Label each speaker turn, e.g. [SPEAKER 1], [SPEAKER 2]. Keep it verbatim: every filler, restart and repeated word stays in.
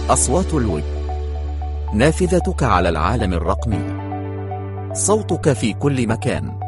[SPEAKER 1] أصوات الويب، نافذتك على العالم الرقمي، صوتك في كل مكان.